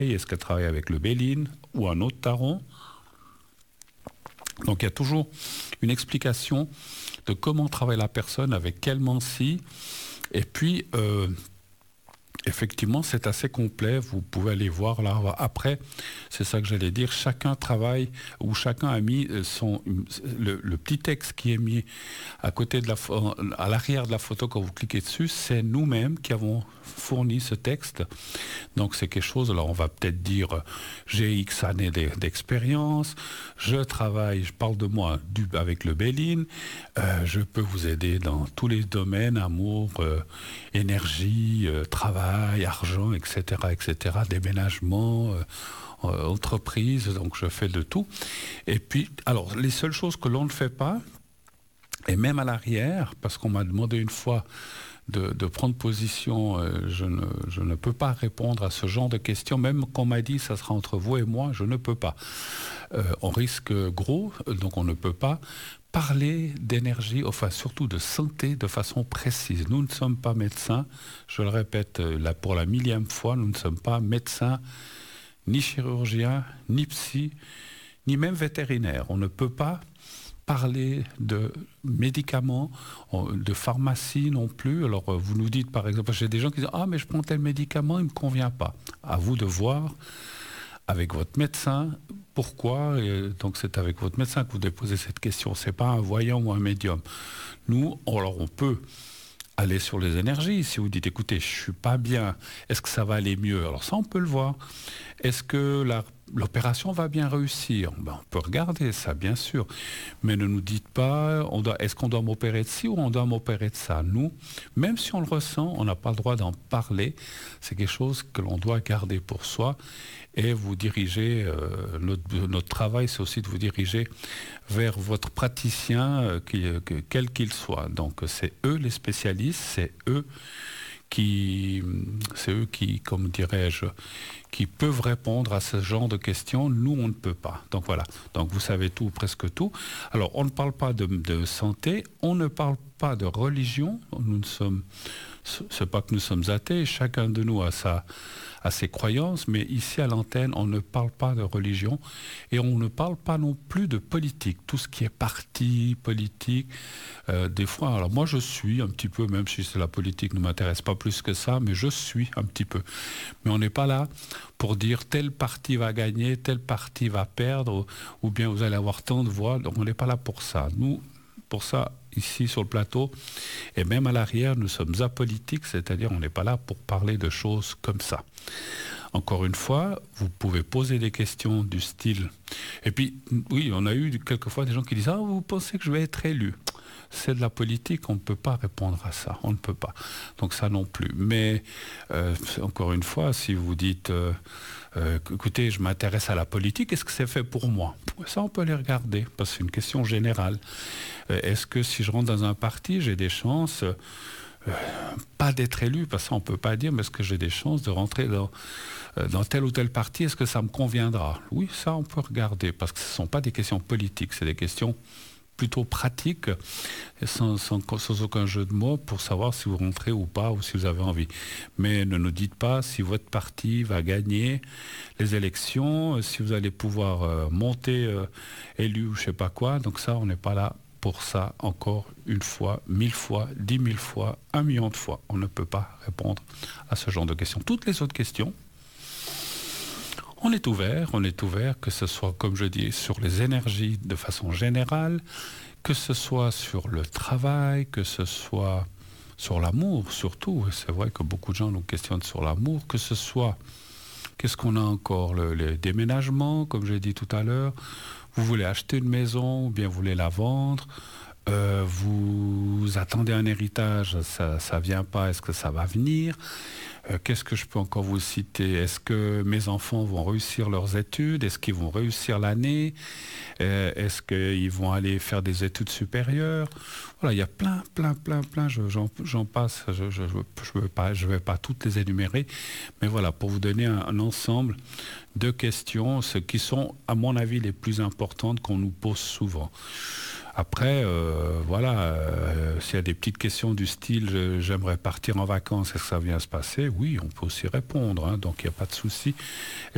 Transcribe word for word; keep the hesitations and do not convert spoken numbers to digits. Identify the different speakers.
Speaker 1: est-ce qu'elle travaille avec le Béline ou un autre taron. Donc il y a toujours une explication de comment travaille la personne, avec quel mansi. Et puis, euh, effectivement, c'est assez complet. Vous pouvez aller voir là. Après, c'est ça que j'allais dire. Chacun travaille, ou chacun a mis son... Le, le petit texte qui est mis à côté de la... à l'arrière de la photo quand vous cliquez dessus, c'est nous-mêmes qui avons fourni ce texte. Donc c'est quelque chose... Alors on va peut-être dire, j'ai X années d'expérience, je travaille, je parle de moi du, avec le Béline, euh, je peux vous aider dans tous les domaines, amour, euh, énergie, euh, travail, argent, et cetera, et cetera, déménagement, euh, euh, entreprise, donc je fais de tout. Et puis, alors, les seules choses que l'on ne fait pas, et même à l'arrière, parce qu'on m'a demandé une fois de, de prendre position, euh, je, ne, je ne peux pas répondre à ce genre de questions, même qu'on m'a dit ça sera entre vous et moi, je ne peux pas. Euh, on risque gros, donc on ne peut pas parler d'énergie, enfin surtout de santé de façon précise. Nous ne sommes pas médecins, je le répète là pour la millième fois, nous ne sommes pas médecins, ni chirurgiens, ni psy, ni même vétérinaires. On ne peut pas parler de médicaments, de pharmacie non plus. Alors vous nous dites par exemple, j'ai des gens qui disent « Ah mais je prends tel médicament, il ne me convient pas ». À vous de voir avec votre médecin, pourquoi, et donc c'est avec votre médecin que vous déposez cette question, c'est pas un voyant ou un médium. Nous, alors on peut aller sur les énergies, si vous dites, écoutez, je suis pas bien, est-ce que ça va aller mieux? Alors ça, on peut le voir. Est-ce que la, l'opération va bien réussir? Ben, on peut regarder ça, bien sûr. Mais ne nous dites pas, on doit, est-ce qu'on doit m'opérer de ci ou on doit m'opérer de ça? Nous, même si on le ressent, on n'a pas le droit d'en parler. C'est quelque chose que l'on doit garder pour soi. Et vous diriger, euh, notre, notre travail, c'est aussi de vous diriger vers votre praticien, euh, qui, que, quel qu'il soit. Donc c'est eux les spécialistes, c'est eux qui, c'est eux qui, comme dirais-je, qui peuvent répondre à ce genre de questions. Nous, on ne peut pas. Donc voilà. Donc vous savez tout, presque tout. Alors on ne parle pas de, de santé, on ne parle pas de religion. Nous ne sommes, c'est pas que nous sommes athées. Chacun de nous a sa à ses croyances, mais ici à l'antenne, on ne parle pas de religion et on ne parle pas non plus de politique. Tout ce qui est parti, politique, euh, des fois, alors moi je suis un petit peu, même si la politique ne m'intéresse pas plus que ça, mais je suis un petit peu. Mais on n'est pas là pour dire tel parti va gagner, tel parti va perdre, ou, ou bien vous allez avoir tant de voix, donc on n'est pas là pour ça. Nous, pour ça, ici sur le plateau, et même à l'arrière, nous sommes apolitiques, c'est-à-dire on n'est pas là pour parler de choses comme ça. Encore une fois, vous pouvez poser des questions du style... Et puis, oui, on a eu quelquefois des gens qui disent « Ah, vous pensez que je vais être élu ?» C'est de la politique, on ne peut pas répondre à ça, on ne peut pas. Donc ça non plus. Mais, euh, encore une fois, si vous dites... Euh, Euh, écoutez, je m'intéresse à la politique, est-ce que c'est fait pour moi? Ça, on peut les regarder, parce que c'est une question générale. Euh, est-ce que si je rentre dans un parti, j'ai des chances, euh, pas d'être élu, parce que ça, on ne peut pas dire, mais est-ce que j'ai des chances de rentrer dans, euh, dans tel ou tel parti, est-ce que ça me conviendra? Oui, ça, on peut regarder, parce que ce ne sont pas des questions politiques, c'est des questions plutôt pratique, sans, sans, sans aucun jeu de mots, pour savoir si vous rentrez ou pas, ou si vous avez envie. Mais ne nous dites pas si votre parti va gagner les élections, si vous allez pouvoir euh, monter euh, élu ou je sais pas quoi. Donc ça, on n'est pas là pour ça encore une fois, mille fois, dix mille fois, un million de fois. On ne peut pas répondre à ce genre de questions. Toutes les autres questions, on est ouvert, on est ouvert, que ce soit, comme je dis, sur les énergies de façon générale, que ce soit sur le travail, que ce soit sur l'amour surtout. C'est vrai que beaucoup de gens nous questionnent sur l'amour, que ce soit, qu'est-ce qu'on a encore, le, les déménagements, comme j'ai dit tout à l'heure, vous voulez acheter une maison ou bien vous voulez la vendre, euh, vous attendez un héritage, ça ne vient pas, est-ce que ça va venir? Euh, qu'est-ce que je peux encore vous citer? Est-ce que mes enfants vont réussir leurs études? Est-ce qu'ils vont réussir l'année? euh, Est-ce qu'ils vont aller faire des études supérieures? Voilà, il y a plein, plein, plein, plein, je, j'en, j'en passe, je ne je, je, je pas, je vais pas toutes les énumérer, mais voilà, pour vous donner un, un ensemble de questions, ce qui sont, à mon avis, les plus importantes qu'on nous pose souvent. Après, euh, voilà, euh, s'il y a des petites questions du style je, « j'aimerais partir en vacances, est-ce que ça vient se passer ?» Oui, on peut aussi répondre, hein, donc il n'y a pas de souci.